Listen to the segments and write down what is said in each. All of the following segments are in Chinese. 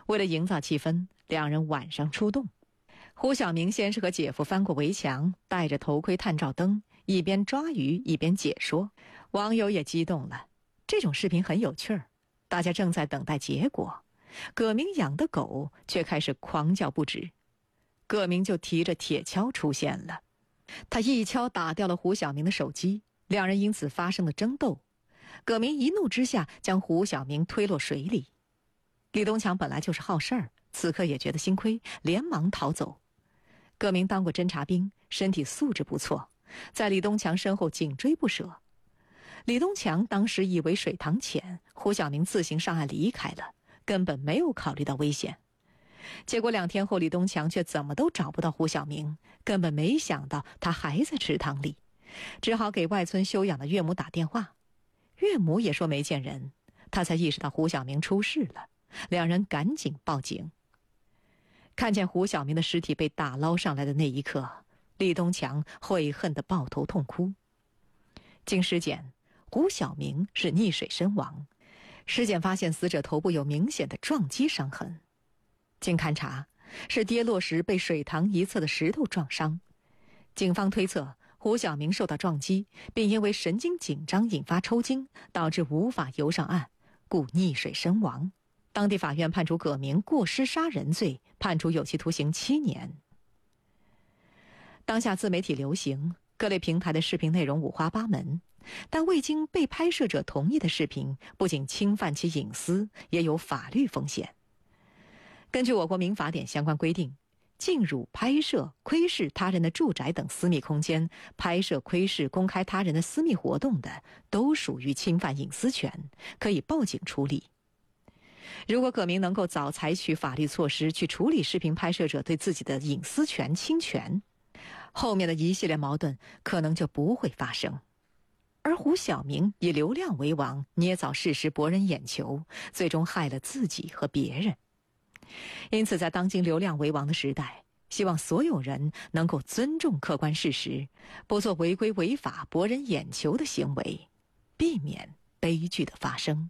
为了营造气氛，两人晚上出动。胡晓明先是和姐夫翻过围墙，戴着头盔探照灯，一边抓鱼一边解说。网友也激动了，这种视频很有趣儿。大家正在等待结果，葛明养的狗却开始狂叫不止。葛明就提着铁锹出现了，他一锹打掉了胡晓明的手机，两人因此发生了争斗。葛明一怒之下将胡晓明推落水里。李东强本来就是好事儿，此刻也觉得心亏，连忙逃走。葛明当过侦察兵，身体素质不错，在李东强身后紧追不舍。李东强当时以为水塘浅，胡晓明自行上岸离开了，根本没有考虑到危险。结果2天后，李东强却怎么都找不到胡晓明，根本没想到他还在池塘里，只好给外村休养的岳母打电话。岳母也说没见人，他才意识到胡晓明出事了，两人赶紧报警。看见胡晓明的尸体被打捞上来的那一刻，李东强悔恨地抱头痛哭。经尸检，胡晓明是溺水身亡，尸检发现死者头部有明显的撞击伤痕。经勘查，是跌落时被水塘一侧的石头撞伤。警方推测，胡晓明受到撞击，并因为神经紧张引发抽筋，导致无法游上岸，故溺水身亡。当地法院判处葛明过失杀人罪，判处有期徒刑7年。当下自媒体流行，各类平台的视频内容五花八门，但未经被拍摄者同意的视频，不仅侵犯其隐私，也有法律风险。根据我国民法典相关规定，进入、拍摄、窥视他人的住宅等私密空间，拍摄、窥视、公开他人的私密活动的，都属于侵犯隐私权，可以报警处理。如果葛明能够早采取法律措施去处理视频拍摄者对自己的隐私权侵权，后面的一系列矛盾可能就不会发生。而胡晓明以流量为王，捏造事实博人眼球，最终害了自己和别人。因此，在当今流量为王的时代，希望所有人能够尊重客观事实，不做违规违法博人眼球的行为，避免悲剧的发生。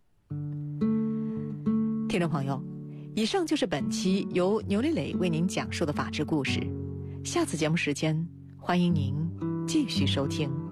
听众朋友，以上就是本期由牛磊磊为您讲述的法治故事。下次节目时间，欢迎您继续收听。